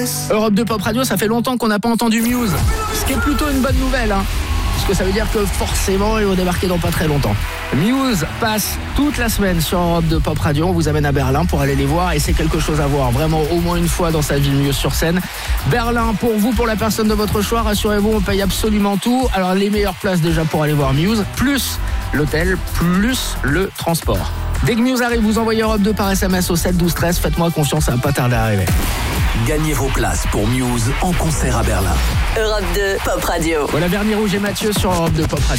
Europe 2 Pop Radio, ça fait longtemps qu'on n'a pas entendu Muse. Ce qui est plutôt une bonne nouvelle, hein. Parce que ça veut dire que forcément, ils vont débarquer dans pas très longtemps. Muse passe toute la semaine sur Europe 2 Pop Radio. On vous amène à Berlin pour aller les voir. Et c'est quelque chose à voir, vraiment au moins une fois dans sa vie, Muse sur scène. Berlin, pour vous, pour la personne de votre choix, rassurez-vous, on paye absolument tout. Alors les meilleures places déjà pour aller voir Muse, plus l'hôtel, plus le transport. Dès que Muse arrive, vous envoyez Europe 2 par SMS au 7 12 13. Faites-moi confiance, ça va pas tarder à arriver. Gagnez vos places pour Muse en concert à Berlin. Europe 2 Pop Radio. Voilà Bernie Rouge et Mathieu sur Europe 2 Pop Radio.